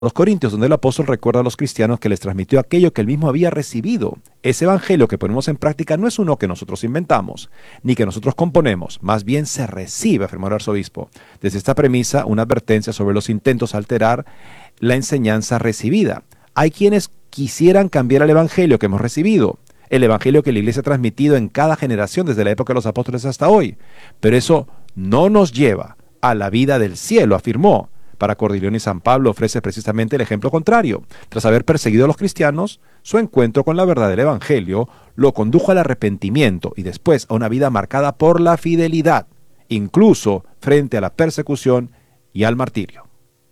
los Corintios, donde el apóstol recuerda a los cristianos que les transmitió aquello que él mismo había recibido. Ese evangelio que ponemos en práctica no es uno que nosotros inventamos, ni que nosotros componemos, más bien se recibe, afirmó el arzobispo. Desde esta premisa, una advertencia sobre los intentos a alterar la enseñanza recibida. Hay quienes quisieran cambiar el evangelio que hemos recibido, el evangelio que la iglesia ha transmitido en cada generación desde la época de los apóstoles hasta hoy, pero eso no nos lleva a la vida del cielo, afirmó. Para Cordileone, San Pablo ofrece precisamente el ejemplo contrario. Tras haber perseguido a los cristianos, su encuentro con la verdad del evangelio lo condujo al arrepentimiento y después a una vida marcada por la fidelidad, incluso frente a la persecución y al martirio.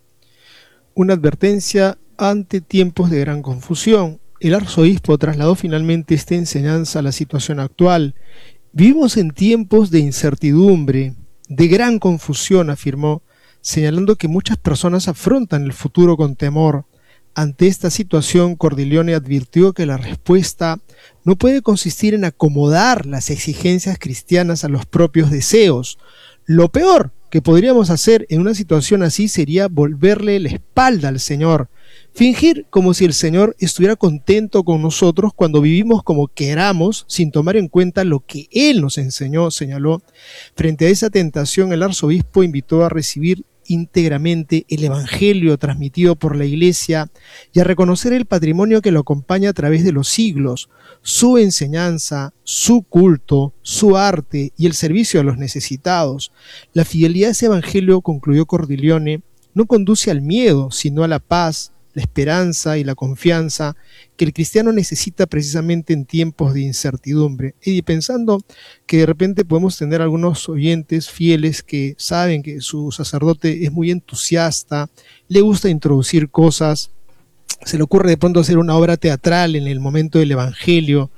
Una advertencia ante tiempos de gran confusión. El arzobispo trasladó finalmente esta enseñanza a la situación actual. Vivimos en tiempos de incertidumbre, de gran confusión, afirmó, señalando que muchas personas afrontan el futuro con temor. Ante esta situación, Cordileone advirtió que la respuesta no puede consistir en acomodar las exigencias cristianas a los propios deseos. Lo peor que podríamos hacer en una situación así sería volverle la espalda al Señor, fingir como si el Señor estuviera contento con nosotros cuando vivimos como queramos, sin tomar en cuenta lo que Él nos enseñó, señaló. Frente a esa tentación, el arzobispo invitó a recibir íntegramente el evangelio transmitido por la Iglesia y a reconocer el patrimonio que lo acompaña a través de los siglos, su enseñanza, su culto, su arte y el servicio a los necesitados. La fidelidad a ese evangelio, concluyó Cordileone, no conduce al miedo, sino a la paz, la esperanza y la confianza que el cristiano necesita precisamente en tiempos de incertidumbre. Y pensando que de repente podemos tener algunos oyentes fieles que saben que su sacerdote es muy entusiasta, le gusta introducir cosas, se le ocurre de pronto hacer una obra teatral en el momento del evangelio,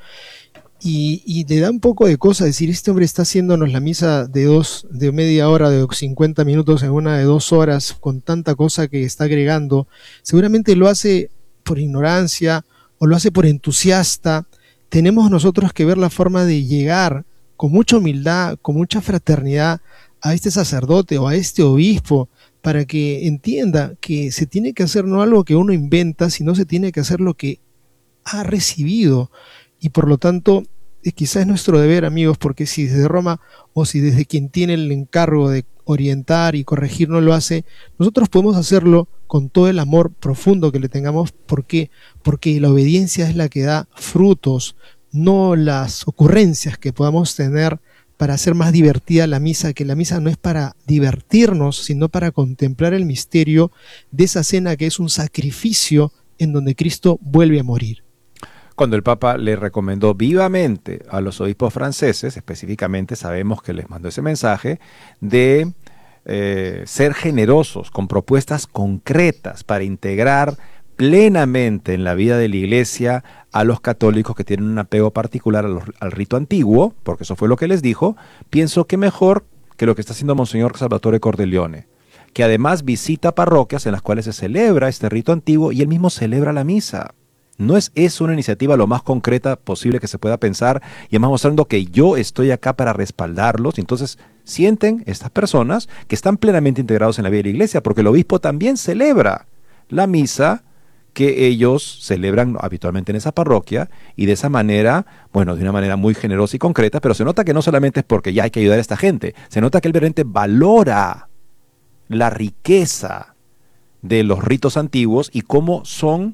y le da un poco de cosa decir, este hombre está haciéndonos la misa de media hora, de 50 minutos en una de 2 horas, con tanta cosa que está agregando. Seguramente lo hace por ignorancia o lo hace por entusiasta. Tenemos nosotros que ver la forma de llegar con mucha humildad, con mucha fraternidad a este sacerdote o a este obispo, para que entienda que se tiene que hacer no algo que uno inventa, sino se tiene que hacer lo que ha recibido. Y por lo tanto, quizás es nuestro deber, amigos, porque si desde Roma o si desde quien tiene el encargo de orientar y corregir no lo hace, nosotros podemos hacerlo con todo el amor profundo que le tengamos. ¿Por qué? Porque la obediencia es la que da frutos, no las ocurrencias que podamos tener para hacer más divertida la misa, que la misa no es para divertirnos, sino para contemplar el misterio de esa cena que es un sacrificio en donde Cristo vuelve a morir. Cuando el Papa le recomendó vivamente a los obispos franceses, específicamente sabemos que les mandó ese mensaje, de ser generosos con propuestas concretas para integrar plenamente en la vida de la Iglesia a los católicos que tienen un apego particular al rito antiguo, porque eso fue lo que les dijo, pienso que mejor que lo que está haciendo Monseñor Salvatore Cordileone, que además visita parroquias en las cuales se celebra este rito antiguo y él mismo celebra la misa. ¿No es eso una iniciativa lo más concreta posible que se pueda pensar? Y además mostrando que yo estoy acá para respaldarlos. Entonces sienten estas personas que están plenamente integrados en la vida de la Iglesia, porque el obispo también celebra la misa que ellos celebran habitualmente en esa parroquia, y de esa manera, bueno, de una manera muy generosa y concreta, pero se nota que no solamente es porque ya hay que ayudar a esta gente, se nota que él realmente valora la riqueza de los ritos antiguos y cómo son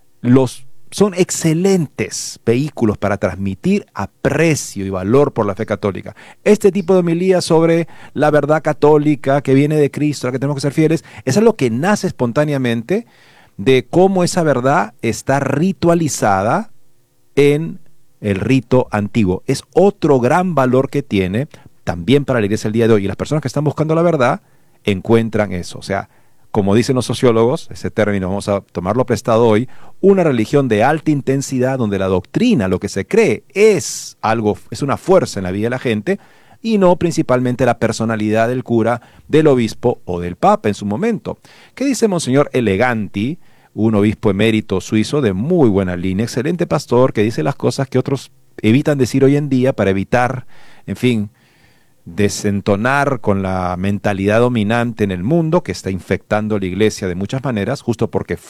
excelentes vehículos para transmitir aprecio y valor por la fe católica. Este tipo de homilía sobre la verdad católica que viene de Cristo, a la que tenemos que ser fieles, es algo que nace espontáneamente de cómo esa verdad está ritualizada en el rito antiguo. Es otro gran valor que tiene también para la Iglesia el día de hoy. Y las personas que están buscando la verdad encuentran eso. O sea, como dicen los sociólogos, ese término vamos a tomarlo prestado hoy, una religión de alta intensidad donde la doctrina, lo que se cree, es una fuerza en la vida de la gente, y no principalmente la personalidad del cura, del obispo o del papa en su momento. ¿Qué dice Monseñor Eleganti, un obispo emérito suizo de muy buena línea, excelente pastor, que dice las cosas que otros evitan decir hoy en día para evitar, en fin, desentonar con la mentalidad dominante en el mundo que está infectando la iglesia de muchas maneras, justo porque